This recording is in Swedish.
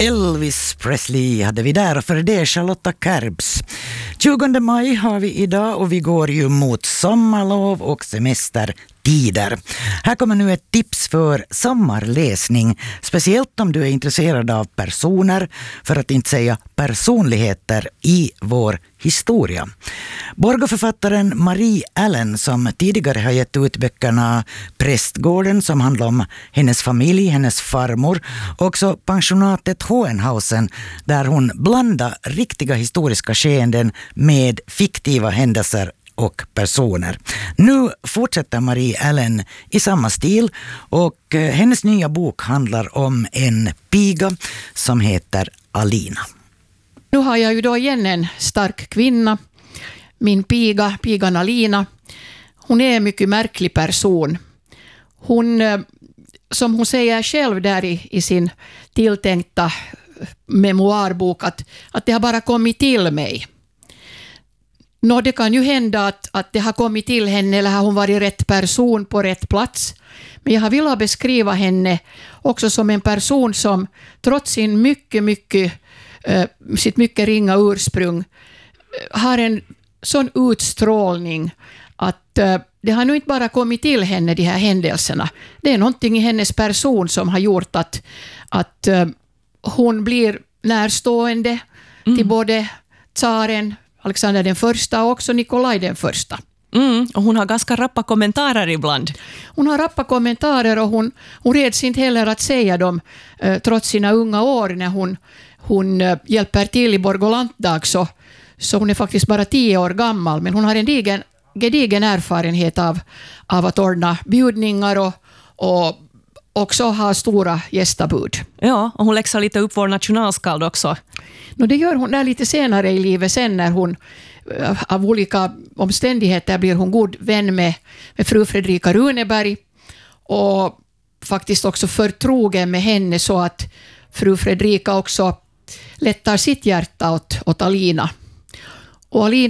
Elvis Presley hade vi där, och för det Charlotta Kerbs. 20 maj har vi idag och vi går ju mot sommarlov och semestertider. Här kommer nu ett tips för sommarläsning, speciellt om du är intresserad av personer, för att inte säga personligheter i vår historia. Borgå-författaren Marie Allen, som tidigare har gett ut böckerna Prästgården, som handlar om hennes familj, hennes farmor, och också pensionatet Hohenhausen, där hon blandar riktiga historiska skeenden med fiktiva händelser och personer. Nu fortsätter Marie Allen i samma stil, och hennes nya bok handlar om en piga som heter Alina. Nu har jag ju då igen en stark kvinna, min pigan Alina. Hon är en mycket märklig person. Hon, som hon säger själv där i sin tilltänkta memoarbok, att det har bara kommit till mig. Det kan ju hända att det har kommit till henne, eller har hon varit rätt person på rätt plats. Men jag har velat beskriva henne också som en person som trots sin sitt mycket ringa ursprung har en sån utstrålning att det har nu inte bara kommit till henne, de här händelserna. Det är någonting i hennes person som har gjort att hon blir närstående till både tsaren Alexander den första och också Nikolaj den första. Och hon har ganska rappa kommentarer ibland. Hon har rappa kommentarer, och hon reds inte heller att säga dem trots sina unga år. När hon hjälper till i Borgå-Lantdag, så hon är faktiskt bara 10 år gammal, men hon har en gedigen erfarenhet av att ordna bjudningar och också ha stora gästabud. Ja, och hon läxar lite upp vår nationalskald också. Det gör hon där lite senare i livet, sen när hon av olika omständigheter blir hon god vän med fru Fredrika Runeberg, och faktiskt också förtrogen med henne, så att fru Fredrika också lättar sitt hjärta åt Alina. Och